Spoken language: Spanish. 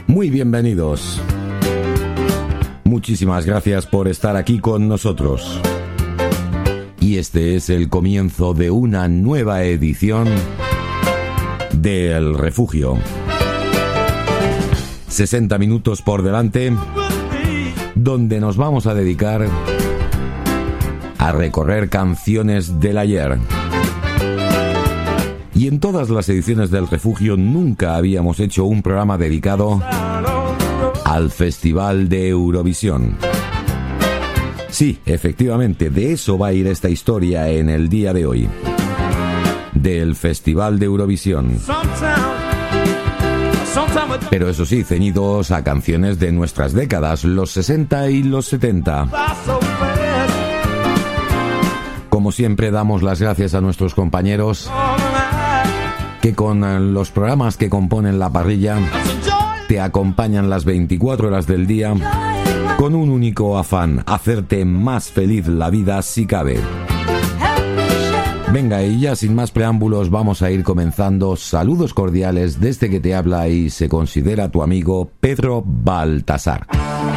Muy bienvenidos. Muchísimas gracias por estar aquí con nosotros. Y este es el comienzo de una nueva edición de El Refugio. 60 minutos por delante, donde nos vamos a dedicar a recorrer canciones del ayer. Y en todas las ediciones del Refugio nunca habíamos hecho un programa dedicado al Festival de Eurovisión. Sí, efectivamente, de eso va a ir esta historia en el día de hoy. Del Festival de Eurovisión. Pero eso sí, ceñidos a canciones de nuestras décadas, los 60 y los 70. Como siempre, damos las gracias a nuestros compañeros que con los programas que componen la parrilla te acompañan las 24 horas del día con un único afán: hacerte más feliz la vida si cabe. Venga, y ya sin más preámbulos vamos a ir comenzando. Saludos cordiales desde que te habla y se considera tu amigo Pedro Baltasar.